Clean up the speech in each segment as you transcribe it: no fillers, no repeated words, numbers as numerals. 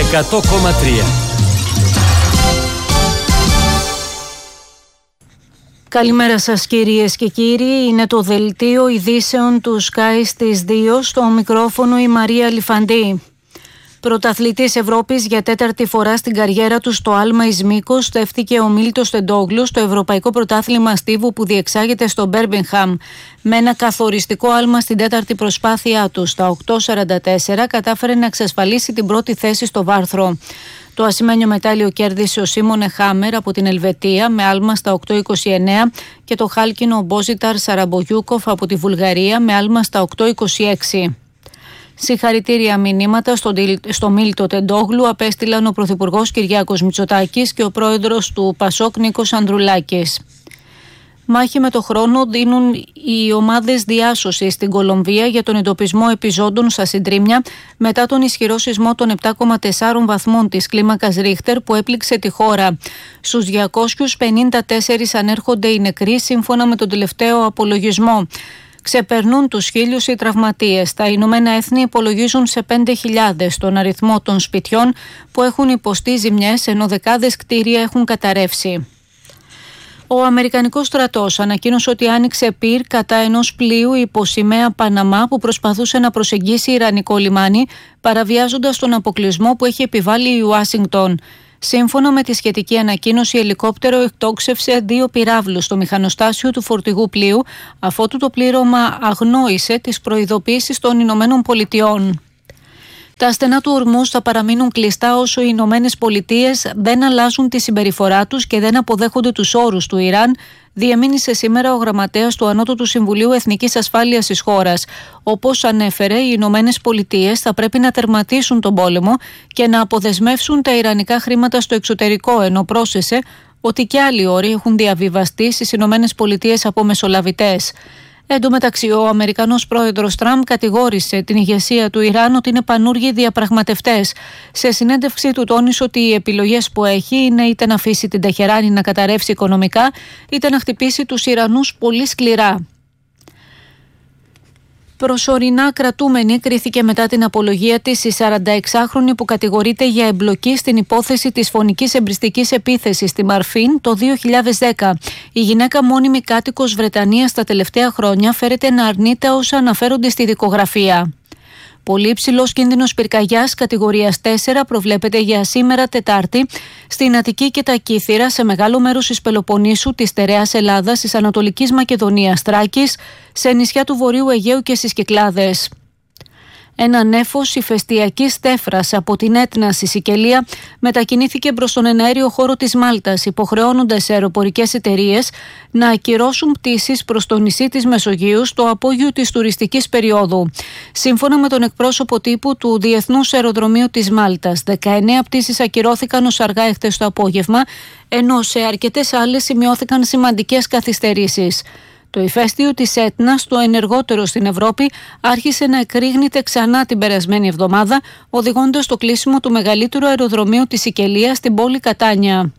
100,3. Καλημέρα σας κυρίες και κύριοι, είναι το δελτίο ειδήσεων του Sky στις 2, στο μικρόφωνο η Μαρία Λιφαντή. Πρωταθλητής Ευρώπης για τέταρτη φορά στην καριέρα του στο άλμα εις μήκος στέφθηκε ο Μίλτος Τεντόγλου στο Ευρωπαϊκό Πρωτάθλημα Στίβου που διεξάγεται στο Μπέρμιγχαμ. Με ένα καθοριστικό άλμα στην τέταρτη προσπάθειά του, στα 8.44, κατάφερε να εξασφαλίσει την πρώτη θέση στο βάρθρο. Το ασημένιο μετάλλιο κέρδισε ο Σίμονε Χάμερ από την Ελβετία με άλμα στα 8.29 και το χάλκινο ο Μπόζιταρ Σαραμπογιούκοφ από τη Βουλγαρία με άλμα στα 8.26. Συγχαρητήρια μηνύματα στο Μίλτο Τεντόγλου απέστειλαν ο Πρωθυπουργός Κυριάκος Μητσοτάκης και ο πρόεδρος του Πασόκ Νίκος Ανδρουλάκης. Μάχη με το χρόνο δίνουν οι ομάδες διάσωσης στην Κολομβία για τον εντοπισμό επιζώντων στα συντρίμμια μετά τον ισχυρό σεισμό των 7,4 βαθμών της κλίμακας Ρίχτερ που έπληξε τη χώρα. Στους 254 ανέρχονται οι νεκροί σύμφωνα με τον τελευταίο απολογισμό. Ξεπερνούν τους 1.000 οι τραυματίες. Τα Ηνωμένα Έθνη υπολογίζουν σε 5.000 τον αριθμό των σπιτιών που έχουν υποστεί ζημιές, ενώ δεκάδες κτίρια έχουν καταρρεύσει. Ο Αμερικανικός στρατός ανακοίνωσε ότι άνοιξε πυρ κατά ενός πλοίου υπό σημαία Παναμά που προσπαθούσε να προσεγγίσει ιρανικό λιμάνι, παραβιάζοντας τον αποκλεισμό που έχει επιβάλει η Ουάσιγκτον. Σύμφωνα με τη σχετική ανακοίνωση, ελικόπτερο εκτόξευσε 2 πυράβλους στο μηχανοστάσιο του φορτηγού πλοίου, αφότου το πλήρωμα αγνόησε τις προειδοποίησεις των Ηνωμένων Πολιτειών. Τα στενά του Ορμούζ θα παραμείνουν κλειστά όσο οι Ηνωμένες Πολιτείες δεν αλλάζουν τη συμπεριφορά τους και δεν αποδέχονται τους όρους του Ιράν, διεμήνυσε σήμερα ο γραμματέας του Ανώτατου Συμβουλίου Εθνικής Ασφάλειας της χώρας. Όπως ανέφερε, οι Ηνωμένες Πολιτείες θα πρέπει να τερματίσουν τον πόλεμο και να αποδεσμεύσουν τα ιρανικά χρήματα στο εξωτερικό, ενώ πρόσθεσε ότι και άλλοι όροι έχουν διαβιβαστεί στις Ηνωμένες Πολιτείες από μεσολαβητές. Εν τω μεταξύ, ο Αμερικανός πρόεδρος Τραμπ κατηγόρησε την ηγεσία του Ιράν ότι είναι πανούργοι διαπραγματευτές. Σε συνέντευξή του τόνισε ότι οι επιλογές που έχει είναι είτε να αφήσει την Τεχεράνη να καταρρεύσει οικονομικά, είτε να χτυπήσει τους Ιρανούς πολύ σκληρά. Προσωρινά κρατούμενη κρίθηκε μετά την απολογία της η 46χρονη που κατηγορείται για εμπλοκή στην υπόθεση της φωνικής εμπριστικής επίθεσης στη Μαρφίν το 2010. Η γυναίκα, μόνιμη κάτοικος Βρετανίας τα τελευταία χρόνια, φέρεται να αρνείται όσα αναφέρονται στη δικογραφία. Πολύ υψηλός κίνδυνος πυρκαγιάς κατηγορίας 4 προβλέπεται για σήμερα Τετάρτη στην Αττική και τα Κύθυρα, σε μεγάλο μέρος της Πελοποννήσου, της στερεάς Ελλάδας, της Ανατολικής Μακεδονίας, Θράκης, σε νησιά του Βορείου Αιγαίου και στις Κυκλάδες. Ένα νέφος ηφαιστειακής τέφρας από την Έτνα στη Σικελία μετακινήθηκε προς τον εναέριο χώρο της Μάλτας, υποχρεώνοντας σε αεροπορικές εταιρείες να ακυρώσουν πτήσεις προς το νησί της Μεσογείου στο απόγειο της τουριστικής περίοδου. Σύμφωνα με τον εκπρόσωπο τύπου του Διεθνούς Αεροδρομίου της Μάλτας, 19 πτήσεις ακυρώθηκαν ως αργά εχθές το απόγευμα, ενώ σε αρκετές άλλες σημειώθηκαν σημαντικές καθυστερήσεις. Το ηφαίστειο της Έτνας, το ενεργότερο στην Ευρώπη, άρχισε να εκρήγνεται ξανά την περασμένη εβδομάδα, οδηγώντας στο κλείσιμο του μεγαλύτερου αεροδρομίου της Σικελίας στην πόλη Κατάνια.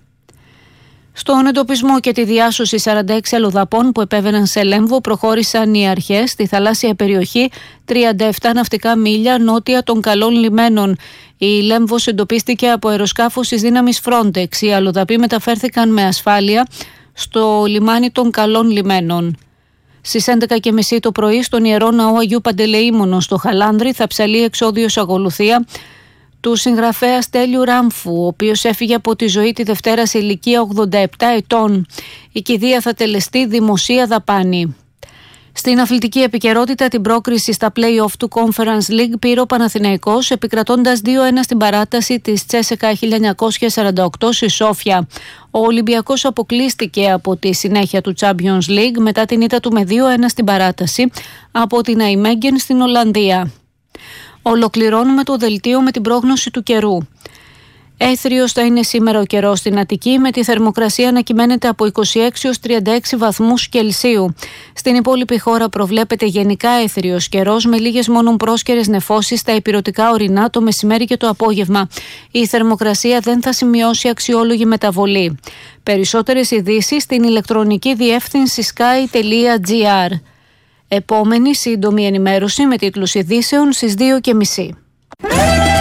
Στον εντοπισμό και τη διάσωση 46 αλλοδαπών που επέβαιναν σε Λέμβο προχώρησαν οι αρχές στη θαλάσσια περιοχή 37 ναυτικά μίλια νότια των Καλών Λιμένων. Η Λέμβος εντοπίστηκε από αεροσκάφος της δύναμης Frontex. Οι αλλοδαποί μεταφέρθηκαν με ασφάλεια στο λιμάνι των Καλών Λιμένων. Στις 11.30 το πρωί στον Ιερό Ναό Αγίου Παντελεήμονο στο Χαλάνδρη θα ψαλεί εξόδιος ακολουθία του συγγραφέα Στέλιου Ράμφου, ο οποίος έφυγε από τη ζωή τη Δευτέρα σε ηλικία 87 ετών. Η κηδεία θα τελεστεί δημοσία δαπάνη. Στην αθλητική επικαιρότητα, την πρόκριση στα play-off του Conference League πήρε ο Παναθηναϊκός, επικρατώντας 2-1 στην παράταση της Τσέσεκα 1948 στη Σόφια. Ο Ολυμπιακός αποκλείστηκε από τη συνέχεια του Champions League μετά την ήττα του με 2-1 στην παράταση από την Αϊμέγγεν στην Ολλανδία. Ολοκληρώνουμε το δελτίο με την πρόγνωση του καιρού. Έθριος θα είναι σήμερα ο καιρός στην Αττική, με τη θερμοκρασία να κυμαίνεται από 26 έως 36 βαθμούς Κελσίου. Στην υπόλοιπη χώρα προβλέπεται γενικά έθριος καιρός, με λίγες μόνο πρόσκαιρες νεφώσεις στα ηπειρωτικά ορεινά το μεσημέρι και το απόγευμα. Η θερμοκρασία δεν θα σημειώσει αξιόλογη μεταβολή. Περισσότερες ειδήσεις στην ηλεκτρονική διεύθυνση sky.gr. Επόμενη σύντομη ενημέρωση με τίτλους ειδήσεων στις 2.30.